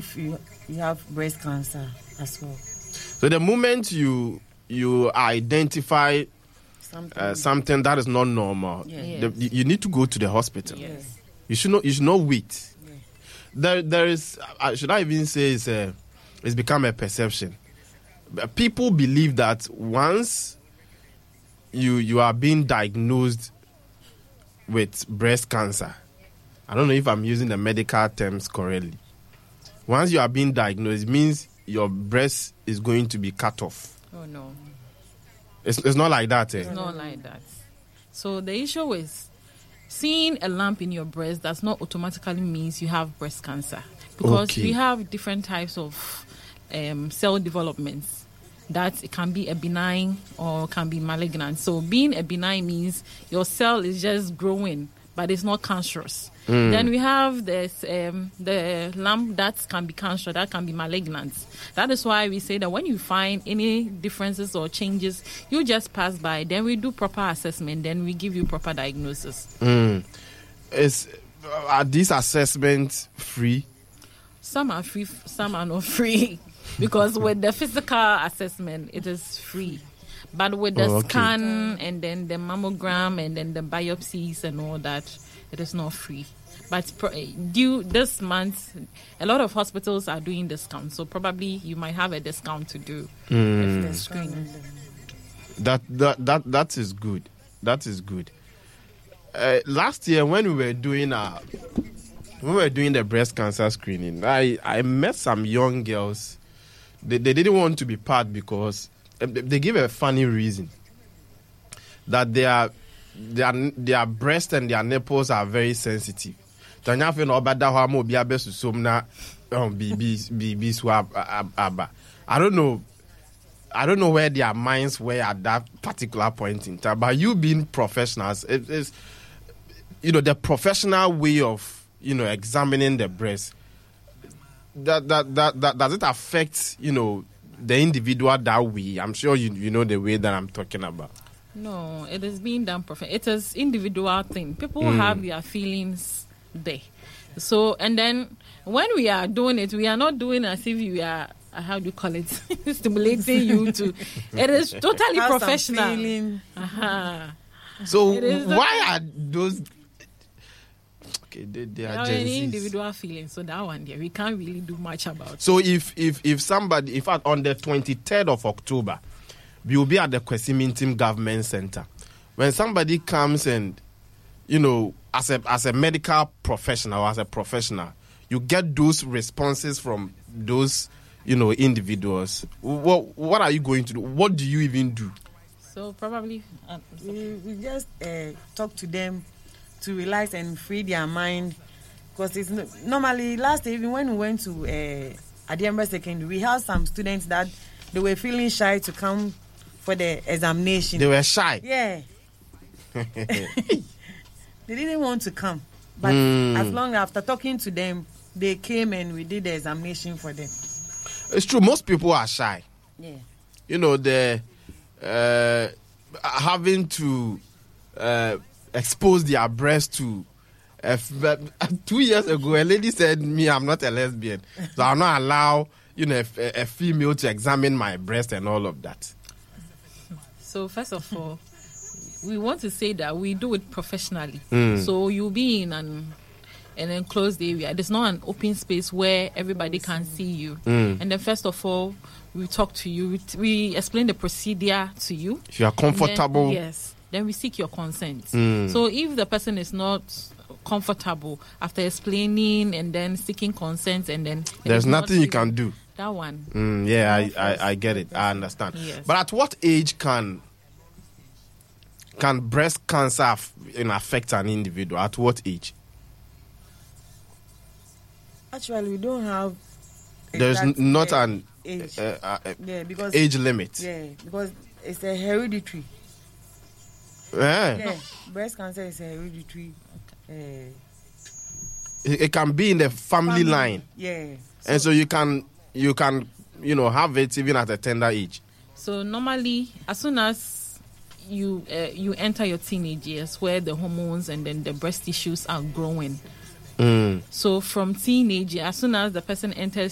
if you have breast cancer as well. So the moment you identify something that is not normal, you need to go to the hospital. Yes. You should not wait. Yes. There is, should I even say it's become a perception. People believe that once you are being diagnosed with breast cancer, I don't know if I'm using the medical terms correctly. Once you are being diagnosed, it means your breast is going to be cut off. Oh no. It's not like that. It's not like that. So the issue is seeing a lump in your breast does not automatically means you have breast cancer, because we have different types of cell developments that it can be a benign or can be malignant. So being a benign means your cell is just growing, but it's not cancerous. Then we have this the lump that can be cancerous, that can be malignant. That is why we say that when you find any differences or changes, you just pass by. Then we do proper assessment. Then we give you proper diagnosis. Are these assessments free? Some are free, some are not free. Because with the physical assessment, it is free. But with the scan and then the mammogram and then the biopsies and all that, it is not free. But due this month, a lot of hospitals are doing discounts. So probably you might have a discount to do if the screening. That is good. That is good. Last year when we were doing the breast cancer screening, I met some young girls. They didn't want to be part because they give a funny reason that their breast and their nipples are very sensitive. I don't know where their minds were at that particular point in time. But you being professionals, it's the professional way of examining the breast. That does it affect the individual that way? I'm sure you know the way that I'm talking about. No, it is being done it is individual thing. People have their feelings there. So and then when we are doing it, we are not doing as if we are how do you call it stimulating you to. It is totally professional. So why are those? They are any individual feelings, so that one there we can't really do much about. So if somebody, in fact, on the 23rd of October, we will be at the Kwesi Mintim Government Center. When somebody comes and as a medical professional, as a professional, you get those responses from those individuals. What are you going to do? What do you even do? So probably we just talk to them to relax and free their mind, because it's normally last evening when we went to Adiambra Secondary, we had some students that they were feeling shy to come for the examination. They were shy. Yeah. They didn't want to come, but as long after talking to them, they came and we did the examination for them. It's true. Most people are shy. Yeah. They're having to expose their breast to. 2 years ago, a lady said, "Me, I'm not a lesbian, so I'll not allow a female to examine my breast and all of that." So first of all, we want to say that we do it professionally. So you'll be in an enclosed area. There's not an open space where everybody can see you. And then first of all, we talk to you. We explain the procedure to you. If you are comfortable. Then we seek your consent. So if the person is not comfortable after explaining and then seeking consent, and then there's nothing you can do. That one. I get it. I understand. Yes. But at what age can breast cancer affect an individual? At what age? Actually, we don't have. There's not an age. Because age limit. Yeah, because it's a hereditary. Yeah. Breast cancer is a hereditary. It can be in the family line. Yeah. And so you can have it even at a tender age. So normally, as soon as you enter your teenage years, where the hormones and then the breast tissues are growing. So from teenage, as soon as the person enters